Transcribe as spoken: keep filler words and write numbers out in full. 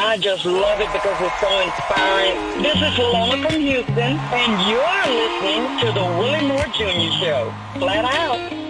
I just love it because it's so inspiring. This is Lona from Houston, and you're listening to the Willie Moore Junior Show. Flat out.